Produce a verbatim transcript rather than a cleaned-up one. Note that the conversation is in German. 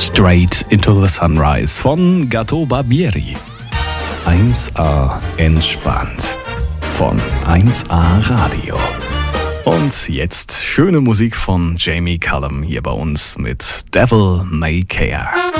Straight into the Sunrise von Gato Barbieri. eins A entspannt von eins A Radio. Und jetzt schöne Musik von Jamie Cullum hier bei uns mit Devil May Care.